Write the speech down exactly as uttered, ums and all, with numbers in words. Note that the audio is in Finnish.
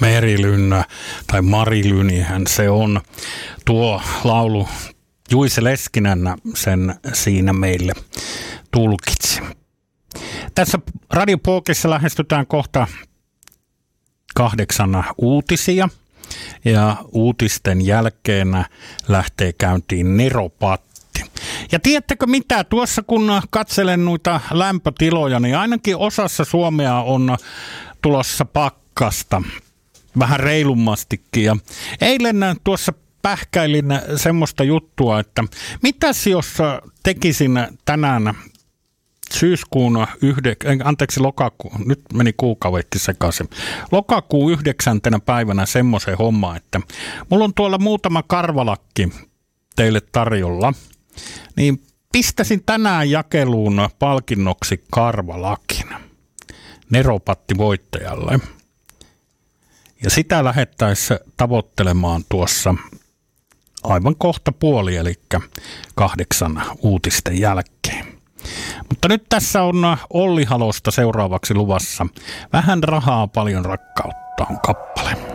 Merilyn tai Marilynihän se on. Tuo laulu Juise Leskinen sen siinä meille tulkitsi. Tässä Radiopolkissa lähestytään kohta kahdeksan uutisia ja uutisten jälkeen lähtee käyntiin Neropatti. Ja tiedättekö mitä, tuossa kun katselen noita lämpötiloja, niin ainakin osassa Suomea on tulossa pakkasta vähän reilummastikin. Ja eilen tuossa pähkäilin semmoista juttua, että mitäs jos tekisin tänään syyskuun yhdeksän, anteeksi lokakuun, nyt meni kuukaudetti sekaisin, lokakuun yhdeksäntenä päivänä semmoisen homma, että mulla on tuolla muutama karvalakki teille tarjolla, niin pistäisin tänään jakeluun palkinnoksi karvalakin Neropatti voittajalle. Ja sitä lähettäisiin tavoittelemaan tuossa aivan kohta puoli, eli kahdeksan uutisten jälkeen. Mutta nyt tässä on Olli Halosta seuraavaksi luvassa Vähän rahaa, paljon rakkautta on kappale.